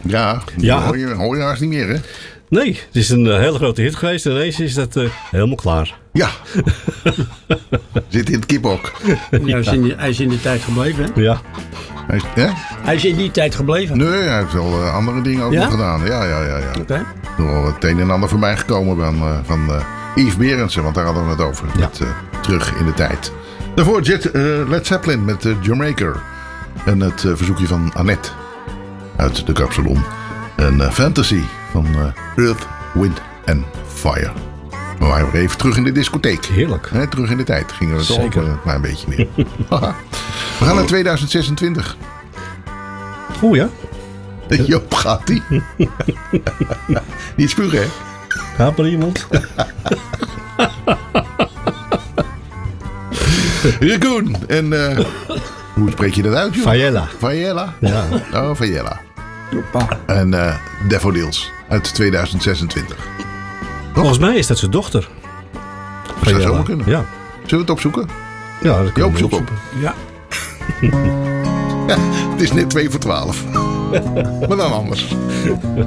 Ja, hoor je haast niet meer, hè? Nee, het is een hele grote hit geweest. En ineens is dat helemaal klaar. Ja. Zit in het kiphok. Ja, hij is in die tijd gebleven, hè? Ja. Hij is in die tijd gebleven. Nee, hij heeft wel andere dingen ook nog gedaan. Ja. Oké. Er is wel het een en ander voorbij gekomen van Yves Berendsen. Want daar hadden we het over. Ja. Met, terug in de tijd. Daarvoor Led Zeppelin met Jamaica. En het verzoekje van Annette. Uit de Kapsalon. En Fantasy van Earth, Wind and Fire. We waren weer even terug in de discotheek. Heerlijk. Terug in de tijd. Gingen we het Zeker. ook een klein beetje meer. We gaan naar 2026. Oeh ja. Joop gaat die. Niet spugen, hè? Gaat er iemand? Raccoon. En hoe spreek je dat uit, joh? Fayella. Fayella? Ja. Oh, Fayella. En Daffodils uit 2026. Volgens mij is dat zijn dochter. Dat zou zomaar kunnen. Ja. Zullen we het opzoeken? Ja, dat Joop, we zoek op. opzoeken. Ja. Ja, het is net 2 voor 12. Maar dan anders.